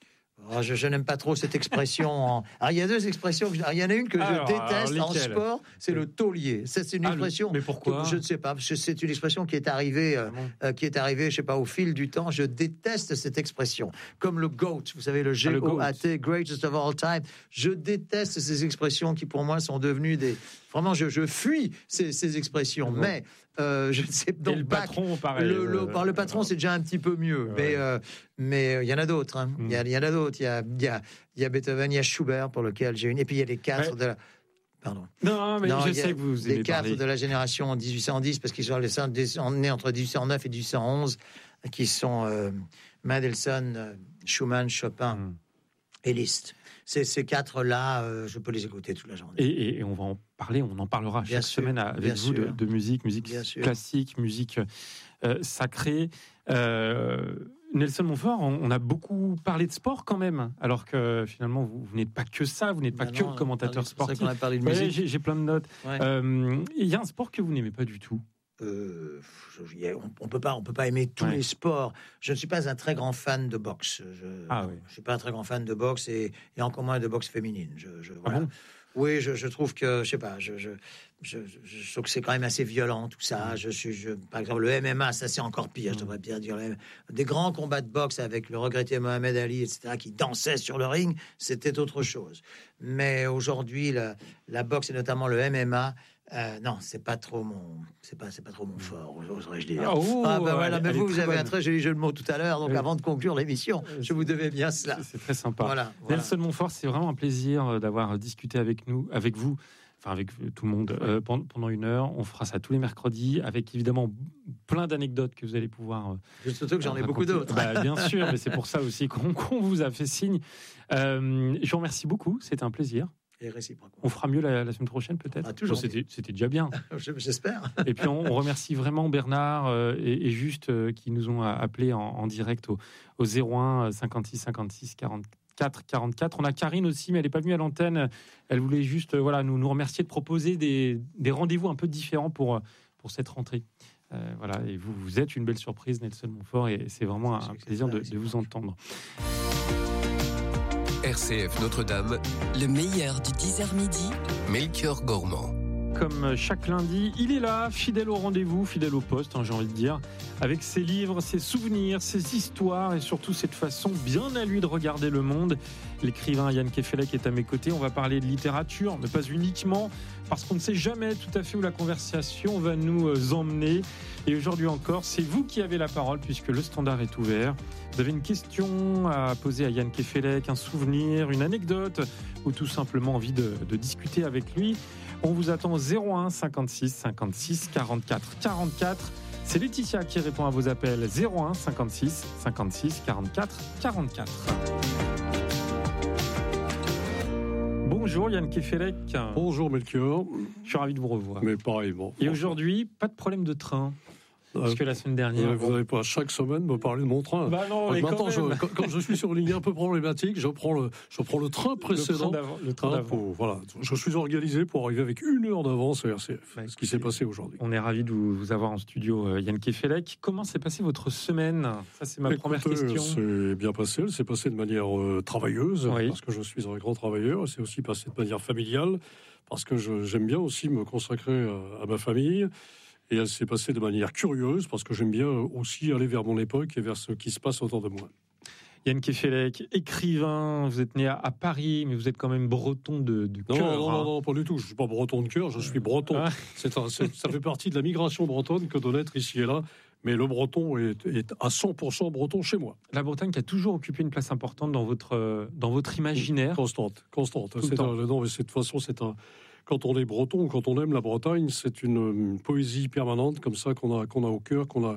S4: oh, Je, je n'aime pas trop cette expression. En... Alors, il y a deux expressions. Il y en a une que alors, je déteste alors, en sport, c'est le taulier. Ça, c'est une ah, expression...
S3: Le... Mais pourquoi
S4: que, je ne sais pas, parce que c'est une expression qui est arrivée, euh, euh, qui est arrivée, je ne sais pas, au fil du temps. Je déteste cette expression. Comme le GOAT, vous savez, le G O A T, Greatest of All Time. Je déteste ces expressions qui, pour moi, sont devenues des... Vraiment, je, je fuis ces, ces expressions. Ah, mais... Euh, je ne sais donc
S3: le patron, pareil.
S4: Le, le, euh, le patron, c'est déjà un petit peu mieux, ouais. mais euh, mais il y en a d'autres. Hein. Il mm. y, y en a d'autres. Il y a il y a il y a Beethoven, il y a Schubert pour lequel j'ai une. Et puis il y a les quatre ouais. de la. Pardon.
S3: Non, mais non, je sais que vous
S4: les quatre parler. de la génération en dix-huit cent dix, parce qu'ils sont nés entre dix-huit cent neuf et dix-huit cent onze, qui sont euh, Mendelssohn, Schumann, Chopin mm. et Liszt. Ces, ces quatre-là, euh, je peux les écouter toute la journée.
S3: Et, et, et on va en parler, on en parlera bien chaque sûr, semaine avec vous de, de musique, musique classique, musique euh, sacrée. Euh, Nelson Montfort, on, on a beaucoup parlé de sport quand même, alors que finalement, vous, vous n'êtes pas que ça, vous n'êtes pas ben que non, commentateur sportif.
S4: C'est qu'on a parlé de musique.
S3: Ouais, j'ai, j'ai plein de notes. Il ouais. euh, y a un sport que vous n'aimez pas du tout.
S4: Euh, on, on peut pas, on peut pas aimer tous ouais. les sports. Je ne suis pas un très grand fan de boxe. Je,
S3: ah oui.
S4: je suis pas un très grand fan de boxe et, et encore moins de boxe féminine. Je, je, voilà.
S3: Ah bon
S4: oui, je, je trouve que, je sais pas, je, je, je, je trouve que c'est quand même assez violent tout ça. Je suis, je, par exemple, le M M A, ça c'est encore pire. Je devrais bien dire le M M A. Des grands combats de boxe avec le regretté Mohamed Ali, et cetera, qui dansait sur le ring, c'était autre chose. Mais aujourd'hui, la, la boxe et notamment le M M A. Euh, non, c'est pas trop mon, c'est pas, c'est pas trop mon fort, oserais-je dire.
S3: Oh,
S4: ah bah voilà, mais vous, vous avez bonne. un très joli jeu de mots tout à l'heure, donc
S3: oui.
S4: avant de conclure l'émission, je vous devais bien cela.
S3: C'est, c'est très sympa.
S4: Voilà,
S3: Nelson voilà. Montfort, c'est vraiment un plaisir d'avoir discuté avec nous, avec vous, enfin avec tout le monde euh, pendant, pendant une heure. On fera ça tous les mercredis, avec évidemment plein d'anecdotes que vous allez pouvoir.
S4: Euh, Surtout que j'en ai beaucoup d'autres.
S3: Bah, bien sûr, mais c'est pour ça aussi qu'on, qu'on vous a fait signe. Euh, je vous remercie beaucoup, c'était un plaisir.
S4: Et réciproquement.
S3: On fera mieux la, la semaine prochaine peut-être.
S4: Ah, toujours.
S3: Bon, c'était, c'était déjà bien.
S4: J'espère.
S3: Et puis on, on remercie vraiment Bernard euh, et, et Juste euh, qui nous ont appelés en, en direct au, au zéro un cinquante-six cinquante-six quarante-quatre quarante-quatre. On a Karine aussi, mais elle n'est pas venue à l'antenne. Elle voulait juste euh, voilà, nous, nous remercier de proposer des, des rendez-vous un peu différents pour, pour cette rentrée. Euh, voilà, et vous, vous êtes une belle surprise, Nelson Montfort, et c'est vraiment c'est un plaisir de, de vous entendre.
S2: R C F Notre-Dame,
S1: le meilleur du dix heures midi,
S2: Melchior Gormand.
S3: Comme chaque lundi, il est là, fidèle au rendez-vous, fidèle au poste, hein, j'ai envie de dire, avec ses livres, ses souvenirs, ses histoires et surtout cette façon bien à lui de regarder le monde. L'écrivain Yann Kefelec est à mes côtés. On va parler de littérature, mais pas uniquement, parce qu'on ne sait jamais tout à fait où la conversation va nous emmener. Et aujourd'hui encore, c'est vous qui avez la parole puisque le standard est ouvert. Vous avez une question à poser à Yann Kefelec, un souvenir, une anecdote ou tout simplement envie de, de discuter avec lui. On vous attend au zéro un cinquante-six cinquante-six quarante-quatre quarante-quatre. C'est Laetitia qui répond à vos appels. zéro un cinquante-six cinquante-six quarante-quatre quarante-quatre. Bonjour Yann Kefelec.
S6: Bonjour Melchior.
S3: Je suis ravi de vous revoir.
S6: Mais pareillement.
S3: Et aujourd'hui, pas de problème de train. Parce que la semaine dernière...
S6: Vous n'allez pas chaque semaine me parler de mon train.
S3: Bah non, mais
S6: maintenant,
S3: quand,
S6: je, quand, quand je suis sur une ligne un peu problématique, je prends le, je prends le train précédent.
S3: Le train d'avant. Le train d'avant.
S6: Pour, voilà, je suis organisé pour arriver avec une heure d'avance à R C F. Ouais, ce qui s'est passé aujourd'hui.
S3: On est ravis de vous, vous avoir en studio, Yann Kefelec. Comment s'est passée votre semaine ? Ça, c'est ma
S6: Écoutez,
S3: première question.
S6: C'est bien passé. Elle s'est passée de manière euh, travailleuse, oui. Parce que je suis un grand travailleur. Elle s'est aussi passée de manière familiale, parce que je, j'aime bien aussi me consacrer à, à ma famille. Et elle s'est passée de manière curieuse, parce que j'aime bien aussi aller vers mon époque et vers ce qui se passe autour de moi.
S3: Yann Kefelec, écrivain, vous êtes né à, à Paris, mais vous êtes quand même breton de, de
S6: non,
S3: cœur.
S6: Non, non, non, pas du tout. Je ne suis pas breton de cœur, je suis breton. Ah. C'est un, c'est, ça fait partie de la migration bretonne que de naître ici et là. Mais le breton est, est à cent pour cent breton chez moi.
S3: La Bretagne qui a toujours occupé une place importante dans votre, dans votre imaginaire.
S6: Constante, constante. C'est un, non, mais c'est, de toute façon, c'est un... Quand on est breton, quand on aime la Bretagne, c'est une, une poésie permanente comme ça qu'on a, qu'on a au cœur, qu'on a,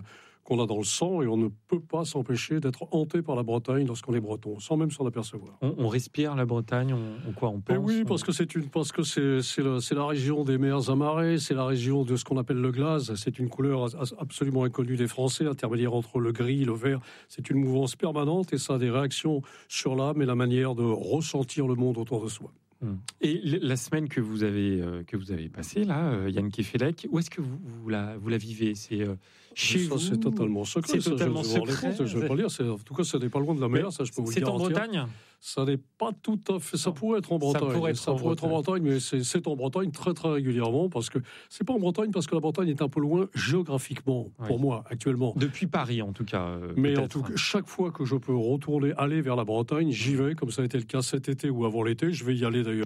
S6: qu'on a dans le sang, et on ne peut pas s'empêcher d'être hanté par la Bretagne lorsqu'on est breton, sans même s'en apercevoir.
S3: On, on respire la Bretagne, on, on quoi on pense.
S6: Et oui,
S3: on...
S6: parce que c'est une, parce que c'est, c'est, la, c'est la région des mers amarrées, c'est la région de ce qu'on appelle le glace. C'est une couleur absolument inconnue des Français, intermédiaire entre le gris, le vert. C'est une mouvance permanente et ça a des réactions sur l'âme et la manière de ressentir le monde autour de soi.
S3: Et la semaine que vous avez euh, que vous avez passée là, euh, Yann Kefelec, où est-ce que vous, vous la vous la vivez? C'est euh, chez
S6: ça,
S3: vous.
S6: C'est totalement secret.
S3: C'est
S6: ça,
S3: totalement
S6: je,
S3: secret.
S6: Je ne vais pas dire. C'est, en tout cas, ça n'est pas loin de la mer. Ça, je peux vous le
S3: c'est
S6: dire.
S3: En Bretagne.
S6: Ça n'est pas tout à fait. Ça pourrait être en Bretagne.
S3: Ça pourrait être,
S6: ça
S3: en,
S6: pourrait
S3: Bretagne.
S6: être en Bretagne, mais c'est, c'est en Bretagne très très régulièrement parce que c'est pas en Bretagne parce que la Bretagne est un peu loin géographiquement pour oui. moi actuellement.
S3: Depuis Paris, en tout cas. Euh,
S6: mais en tout cas, chaque fois que je peux retourner, aller vers la Bretagne, j'y vais. Comme ça a été le cas cet été ou avant l'été, je vais y aller d'ailleurs.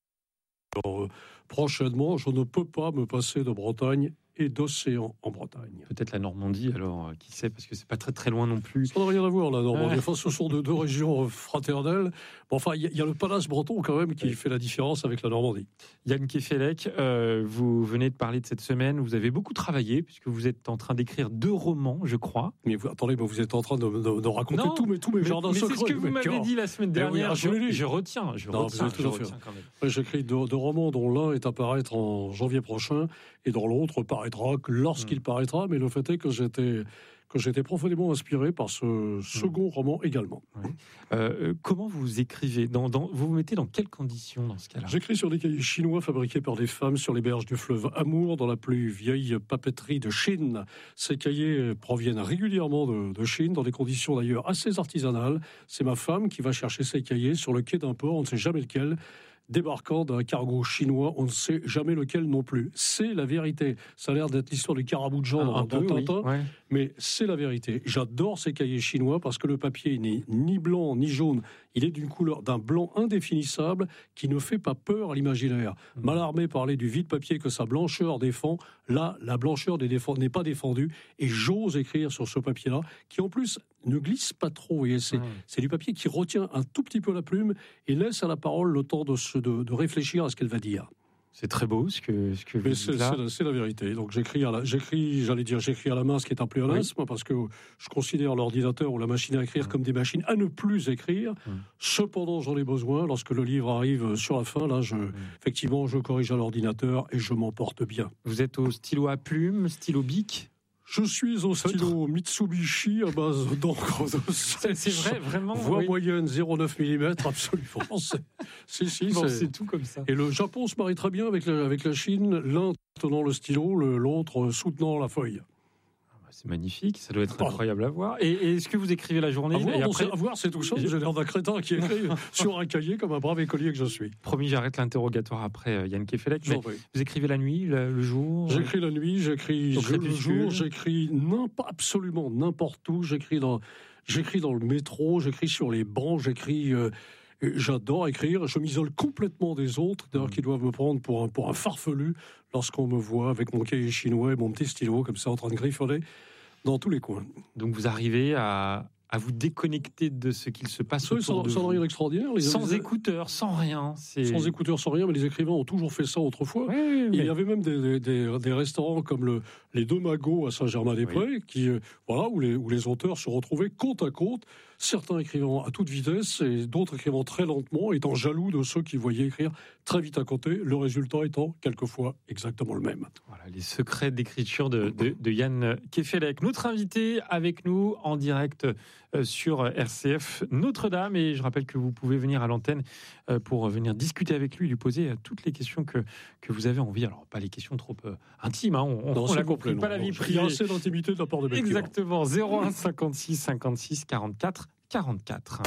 S6: Alors, euh, prochainement, je ne peux pas me passer de Bretagne et d'océan en Bretagne.
S3: Peut-être la Normandie, alors, euh, qui sait, parce que c'est pas très très loin non plus.
S6: Ça n'a rien à voir, la Normandie. Ouais. Enfin, ce sont deux, deux régions fraternelles. Bon, enfin, il y, y a le palace breton quand même qui ouais. fait la différence avec la Normandie.
S3: Yann Kefelec, euh, vous venez de parler de cette semaine. Vous avez beaucoup travaillé puisque vous êtes en train d'écrire deux romans, je crois.
S6: Mais vous, attendez, mais vous êtes en train de, de, de raconter non, tous mes, tous mes
S3: mais,
S6: jardins
S3: mais
S6: secrets.
S3: C'est ce que vous m'avez dit la semaine dernière.
S6: Oui,
S3: je, je retiens, je non, retiens, je retiens quand même.
S6: Ouais, j'écris deux, deux romans dont l'un est à paraître en janvier prochain et dont l'autre paraîtra lorsqu'il qu'il paraîtra, mais le fait est que j'étais, que j'étais profondément inspiré par ce second mmh. roman également.
S3: Oui. Euh, comment vous écrivez dans, dans, vous vous mettez dans quelles conditions dans ce cas-là?
S6: J'écris sur des cahiers chinois fabriqués par des femmes sur les berges du fleuve Amour, dans la plus vieille papeterie de Chine. Ces cahiers proviennent régulièrement de, de Chine, dans des conditions d'ailleurs assez artisanales. C'est ma femme qui va chercher ces cahiers sur le quai d'un port, on ne sait jamais lequel, débarquant d'un cargo chinois, on ne sait jamais lequel non plus. C'est la vérité. Ça a l'air d'être l'histoire du Carabou de Jean dans, dans Tintin, oui, ouais. mais c'est la vérité. J'adore ces cahiers chinois parce que le papier n'est ni blanc ni jaune. Il est d'une couleur, d'un blanc indéfinissable qui ne fait pas peur à l'imaginaire. Mmh. Mallarmé parlait du vide-papier que sa blancheur défend. Là, la blancheur n'est pas défendue et j'ose écrire sur ce papier-là qui en plus ne glisse pas trop. Vous voyez, c'est, mmh. c'est du papier qui retient un tout petit peu la plume et laisse à la parole le temps de, se, de, de réfléchir à ce qu'elle va dire.
S3: C'est très beau ce que, ce que vous
S6: Mais
S3: dites
S6: c'est,
S3: là.
S6: C'est, c'est la vérité. Donc j'écris, à la, j'écris, j'allais dire, j'écris à la main, ce qui est un pléonasme, oui. parce que je considère l'ordinateur ou la machine à écrire mmh. comme des machines à ne plus écrire. Mmh. Cependant, j'en ai besoin. Lorsque le livre arrive sur la fin, là, je, mmh. effectivement, je corrige à l'ordinateur et je m'en porte bien.
S3: Vous êtes au stylo à plume, stylo bic?
S6: Je suis au stylo Mitsubishi à base d'encre de
S3: c'est, c'est vrai, vraiment.
S6: Voix
S3: oui.
S6: moyenne zéro virgule neuf millimètres, absolument. C'est, si, si,
S3: bon,
S6: c'est...
S3: c'est tout comme ça.
S6: Et le Japon se marie très bien avec la, avec la Chine, l'un tenant le stylo, le, l'autre soutenant la feuille.
S3: C'est magnifique, ça doit être incroyable à voir. Et, et est-ce que vous écrivez la journée?
S6: À voir,
S3: et après...
S6: à voir c'est tout ça. J'ai l'air d'un crétin qui écrit sur un cahier comme un brave écolier que je suis.
S3: Promis, j'arrête l'interrogatoire après, Yann Kefelec. Mais vous écrivez la nuit, le, le jour?
S6: J'écris la nuit, j'écris je, le jour, j'écris absolument n'importe où. J'écris dans, j'écris dans le métro, j'écris sur les bancs, j'écris... Euh, J'adore écrire, je m'isole complètement des autres, d'ailleurs, mmh. qui doivent me prendre pour un, pour un farfelu lorsqu'on me voit avec mon cahier chinois et mon petit stylo, comme ça, en train de griffonner dans tous les coins.
S3: Donc vous arrivez à, à vous déconnecter de ce qu'il se passe autour
S6: sans,
S3: de
S6: sans
S3: vous.
S6: rien d'extraordinaire. Les
S3: sans
S6: les...
S3: écouteurs, sans rien. C'est...
S6: Sans écouteurs, sans rien, mais les écrivains ont toujours fait ça autrefois.
S3: Oui, oui, mais...
S6: Il y avait même des, des, des restaurants comme le, les Deux Magots à Saint-Germain-des-Prés, oui. qui, voilà, où, les, où les auteurs se retrouvaient côte à côte, certains écrivant à toute vitesse et d'autres écrivant très lentement, étant jaloux de ceux qui voyaient écrire très vite à côté, le résultat étant quelquefois exactement le même.
S3: Voilà, les secrets d'écriture de, de, de Yann Kefelec. Notre invité avec nous en direct euh, sur R C F Notre-Dame, et je rappelle que vous pouvez venir à l'antenne euh, pour venir discuter avec lui, lui poser euh, toutes les questions que, que vous avez envie. Alors, pas les questions trop euh, intimes, hein, on,
S6: non,
S3: on l'a compris,
S6: non,
S3: pas la vie privée.
S6: Il y a assez d'intimité de la part de mes clients.
S3: Exactement, zéro un cinquante-six cinquante-six quarante-quatre quarante-quatre.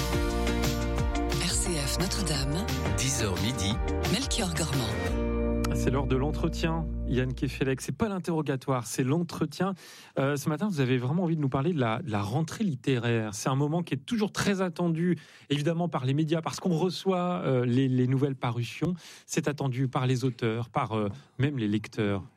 S1: R C F Notre-Dame,
S2: dix heures midi,
S1: Melchior Gormand.
S3: C'est l'heure de l'entretien, Yann Kefelec. C'est pas l'interrogatoire, c'est l'entretien. Euh, ce matin, vous avez vraiment envie de nous parler de la, de la rentrée littéraire. C'est un moment qui est toujours très attendu, évidemment par les médias, parce qu'on reçoit euh, les, les nouvelles parutions. C'est attendu par les auteurs, par euh, même les lecteurs.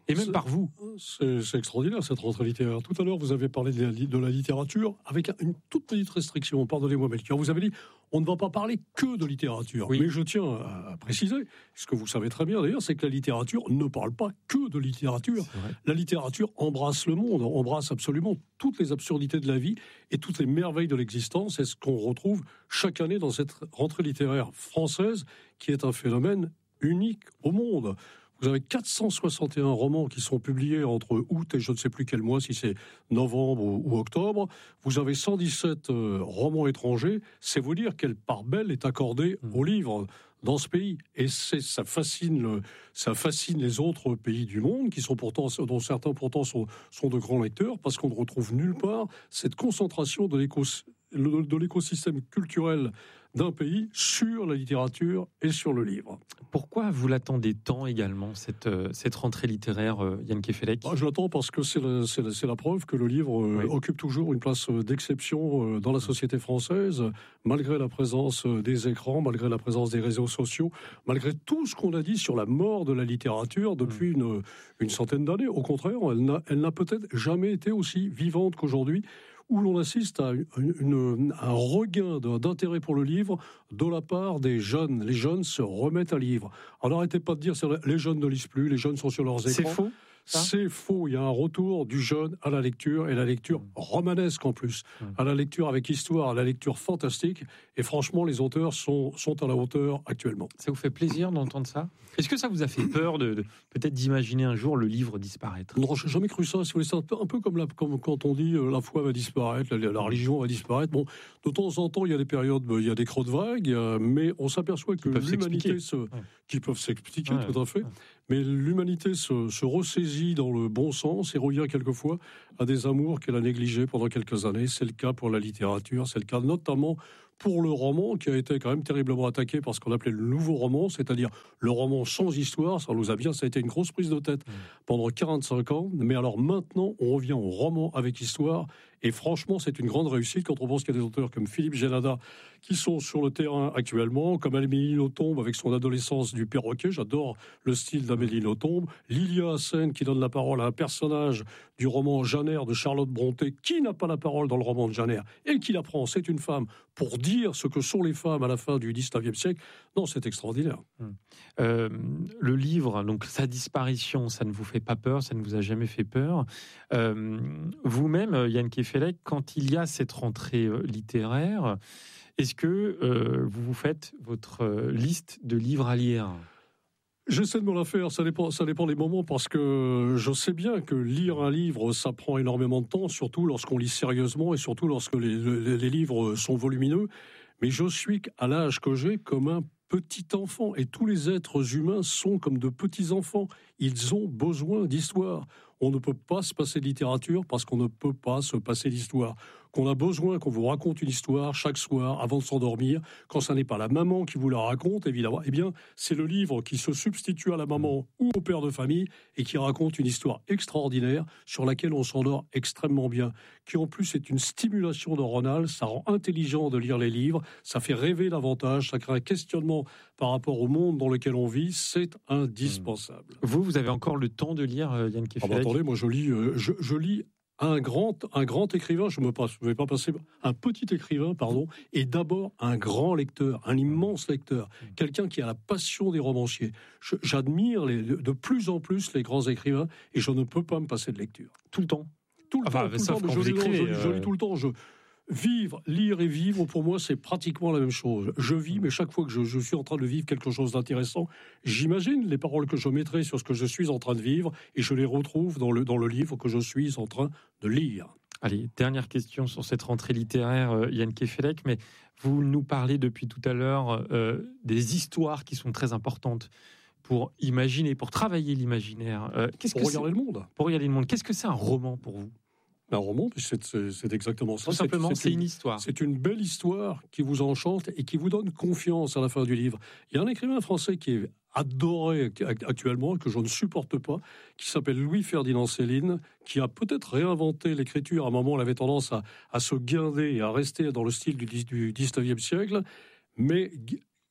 S3: Et même
S6: c'est,
S3: par vous.
S6: C'est, c'est extraordinaire cette rentrée littéraire. Tout à l'heure, vous avez parlé de la, de la littérature avec une toute petite restriction. Pardonnez-moi, Melchior. Vous avez dit on ne va pas parler que de littérature. Oui. Mais je tiens à préciser, ce que vous savez très bien d'ailleurs, c'est que la littérature ne parle pas que de littérature. La littérature embrasse le monde, embrasse absolument toutes les absurdités de la vie et toutes les merveilles de l'existence. C'est ce qu'on retrouve chaque année dans cette rentrée littéraire française, qui est un phénomène unique au monde. Vous avez quatre cent soixante et un romans qui sont publiés entre août et je ne sais plus quel mois, si c'est novembre ou, ou octobre. Vous avez cent dix-sept euh, romans étrangers. C'est vous dire quelle part belle est accordée aux livres dans ce pays. Et c'est, ça, fascine le, ça fascine les autres pays du monde, qui sont pourtant, dont certains pourtant sont, sont de grands lecteurs, parce qu'on ne retrouve nulle part cette concentration de, l'écos, de l'écosystème culturel d'un pays sur la littérature et sur le livre.
S3: Pourquoi vous l'attendez tant également, cette, euh, cette rentrée littéraire, euh, Yann Kefelec ?
S6: ah, Je l'attends parce que c'est la, c'est la, c'est la preuve que le livre euh, oui. occupe toujours une place d'exception euh, dans la société française, malgré la présence des écrans, malgré la présence des réseaux sociaux, malgré tout ce qu'on a dit sur la mort de la littérature depuis mmh. une, une centaine d'années. Au contraire, elle n'a, elle n'a peut-être jamais été aussi vivante qu'aujourd'hui, où l'on assiste à une, une, un regain d'intérêt pour le livre de la part des jeunes. Les jeunes se remettent à lire. Alors n'arrêtez pas de dire que les jeunes ne lisent plus, les jeunes sont sur leurs écrans.
S3: C'est faux. Ça
S6: C'est faux. Il y a un retour du jeune à la lecture, et la lecture romanesque en plus, à la lecture avec histoire, à la lecture fantastique. Et franchement, les auteurs sont, sont à la hauteur actuellement.
S3: Ça vous fait plaisir d'entendre ça ? Est-ce que ça vous a fait peur de, de peut-être d'imaginer un jour le livre disparaître ?
S6: Non, j'ai jamais cru ça. C'est un peu, un peu comme, la, comme quand on dit euh, la foi va disparaître, la, la religion va disparaître. Bon, de temps en temps, il y a des périodes, il y a des creux de vague, euh, mais on s'aperçoit que l'humanité se,
S3: ouais.
S6: qui peuvent s'expliquer,
S3: ouais,
S6: tout à fait.
S3: Ouais.
S6: Mais l'humanité se, se ressaisit dans le bon sens et revient quelquefois à des amours qu'elle a négligés pendant quelques années. C'est le cas pour la littérature, c'est le cas notamment pour le roman, qui a été quand même terriblement attaqué par ce qu'on appelait le nouveau roman, c'est-à-dire le roman sans histoire. Ça nous a bien, ça a été une grosse prise de tête pendant quarante-cinq ans. Mais alors maintenant, on revient au roman avec histoire. Et franchement, c'est une grande réussite quand on pense qu'il y a des auteurs comme Philippe Génada qui sont sur le terrain actuellement, comme Amélie Nothomb avec son adolescence du perroquet. J'adore le style d'Amélie Nothomb. Lilia Hassen qui donne la parole à un personnage du roman Jeanne de Charlotte Brontë, qui n'a pas la parole dans le roman de Jeanne et qui l'apprend. C'est une femme pour dire ce que sont les femmes à la fin du dix-neuvième siècle. Non, c'est extraordinaire.
S3: Hum. Euh, le livre, donc sa disparition, ça ne vous fait pas peur, ça ne vous a jamais fait peur. Euh, vous-même, Yann Kefelec, quand il y a cette rentrée littéraire, est-ce que euh, vous vous faites votre liste de livres à lire ?
S6: J'essaie de me la faire, ça dépend, ça dépend des moments, parce que je sais bien que lire un livre, ça prend énormément de temps, surtout lorsqu'on lit sérieusement et surtout lorsque les, les, les livres sont volumineux. Mais je suis, à l'âge que j'ai, comme un petit enfant. Et tous les êtres humains sont comme de petits enfants. Ils ont besoin d'histoire. On ne peut pas se passer de littérature parce qu'on ne peut pas se passer d'histoire. Qu'on a besoin qu'on vous raconte une histoire chaque soir avant de s'endormir. Quand ça n'est pas la maman qui vous la raconte, évidemment, eh bien, c'est le livre qui se substitue à la maman ou au père de famille et qui raconte une histoire extraordinaire sur laquelle on s'endort extrêmement bien. Qui en plus est une stimulation neuronale, ça rend intelligent de lire les livres, ça fait rêver davantage, ça crée un questionnement par rapport au monde dans lequel on vit, c'est indispensable.
S3: Vous, vous avez encore le temps de lire, Yann Kefelec ?
S6: Ah bah attendez, moi je lis, euh, je, je lis un grand, un grand écrivain, je ne vais pas passer, un petit écrivain, pardon, et d'abord un grand lecteur, un immense lecteur, quelqu'un qui a la passion des romanciers. Je, j'admire les, de plus en plus les grands écrivains et je ne peux pas me passer de lecture.
S3: Tout le temps
S6: Tout le
S3: enfin,
S6: temps, tout le temps,
S3: quand
S6: je,
S3: vous
S6: lis,
S3: écrivez,
S6: je, lis, je
S3: euh...
S6: lis tout le temps, je... Vivre, lire et vivre, pour moi, c'est pratiquement la même chose. Je vis, mais chaque fois que je, je suis en train de vivre quelque chose d'intéressant, j'imagine les paroles que je mettrai sur ce que je suis en train de vivre et je les retrouve dans le, dans le livre que je suis en train de lire.
S3: Allez, dernière question sur cette rentrée littéraire, euh, Yann Kefelec, mais vous nous parlez depuis tout à l'heure euh, des histoires qui sont très importantes pour imaginer, pour travailler l'imaginaire. Euh, qu'est-ce
S6: pour
S3: que
S6: regarder
S3: c'est...
S6: le monde.
S3: Pour regarder le monde. Qu'est-ce que c'est un roman pour vous ?
S6: Un roman, c'est, c'est, c'est exactement ça.
S3: Tout simplement, c'est,
S6: c'est,
S3: c'est
S6: une,
S3: une histoire.
S6: C'est une belle histoire qui vous enchante et qui vous donne confiance à la fin du livre. Il y a un écrivain français qui est adoré actuellement et que je ne supporte pas, qui s'appelle Louis-Ferdinand Céline, qui a peut-être réinventé l'écriture. À un moment, elle avait tendance à, à se guinder et à rester dans le style du, du dix-neuvième siècle. Mais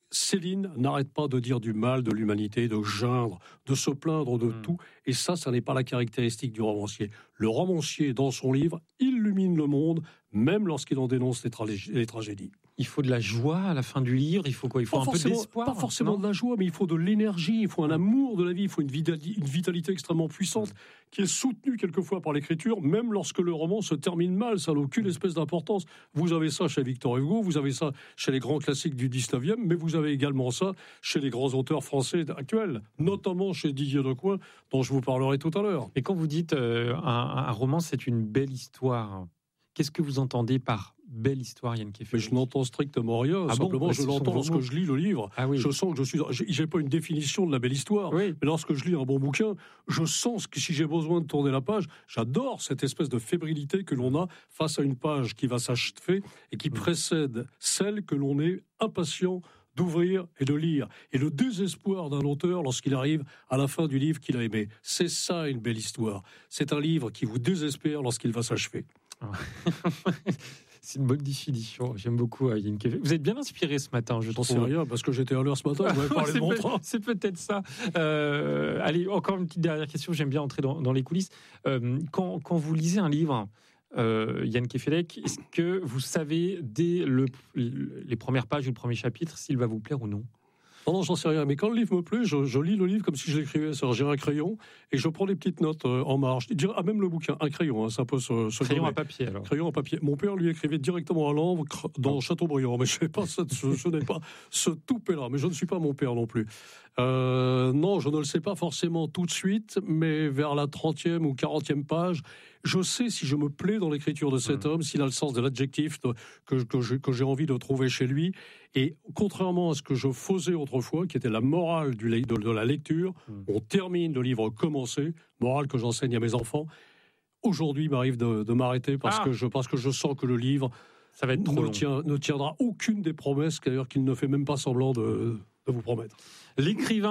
S6: Céline n'arrête pas de dire du mal de l'humanité, de geindre, de se plaindre de mmh. tout. Et ça, ça n'est pas la caractéristique du romancier. Le romancier, dans son livre, illumine le monde, même lorsqu'il en dénonce les, tra- les tragédies.
S3: Il faut de la joie à la fin du livre, il faut quoi ? Il faut pas un peu d'espoir.
S6: Pas forcément non de la joie, mais il faut de l'énergie, il faut un amour de la vie, il faut une vitalité, une vitalité extrêmement puissante qui est soutenue quelquefois par l'écriture, même lorsque le roman se termine mal, ça n'a aucune espèce d'importance. Vous avez ça chez Victor Hugo, vous avez ça chez les grands classiques du dix-neuvième, mais vous avez également ça chez les grands auteurs français actuels, notamment chez Didier Decoing, dont je vous parlerai tout à l'heure.
S3: Et quand vous dites euh, un, un roman, c'est une belle histoire, qu'est-ce que vous entendez par belle histoire, Yann Kefelec?
S6: Mais je n'entends strictement rien. Ah simplement, bon, je l'entends lorsque je lis le livre. Ah oui. Je sens que je suis. J'ai pas une définition de la belle histoire, oui. mais lorsque je lis un bon bouquin, je sens que si j'ai besoin de tourner la page, j'adore cette espèce de fébrilité que l'on a face à une page qui va s'achever et qui précède celle que l'on est impatient d'ouvrir et de lire. Et le désespoir d'un auteur lorsqu'il arrive à la fin du livre qu'il a aimé. C'est ça une belle histoire. C'est un livre qui vous désespère lorsqu'il va s'achever.
S3: C'est une bonne définition. J'aime beaucoup euh, Yann Kefelec. Vous êtes bien inspiré ce matin, je
S6: J'en
S3: trouve.
S6: sais rien, parce que j'étais à l'heure ce matin, vous m'avez parlé de mon train.
S3: C'est peut-être ça. Euh, allez, encore une petite dernière question, j'aime bien entrer dans, dans les coulisses. Euh, quand, quand vous lisez un livre, euh, Yann Kefelec, est-ce que vous savez dès le, les premières pages ou le premier chapitre s'il va vous plaire ou non ?
S6: Non, non, j'en sais rien. Mais quand le livre me plaît, je, je lis le livre comme si je l'écrivais. C'est-à-dire, j'ai un crayon et je prends des petites notes euh, en marge. Ah, même le bouquin, un crayon, hein, ça peut se, se
S3: Crayon
S6: nommer.
S3: à papier, alors.
S6: Crayon à papier. Mon père, lui, écrivait directement à l'encre dans oh. Chateaubriand. Mais je sais pas, ce, ce, ce n'est pas ce toupet-là. Mais je ne suis pas mon père non plus. Euh, non, je ne le sais pas forcément tout de suite, mais vers la trentième ou quarantième page, je sais si je me plais dans l'écriture de cet mmh. homme, s'il a le sens de l'adjectif de, que, que, je, que j'ai envie de trouver chez lui. Et contrairement à ce que je faisais autrefois, qui était la morale du, de, de la lecture, mmh. on termine le livre commencé, morale que j'enseigne à mes enfants. Aujourd'hui, il m'arrive de, de m'arrêter parce, ah. que je, parce que je sens que le livre
S3: ça va être trop
S6: ne,
S3: long.
S6: Tient, ne tiendra aucune des promesses, d'ailleurs qu'il ne fait même pas semblant de, de vous promettre.
S3: L'écrivain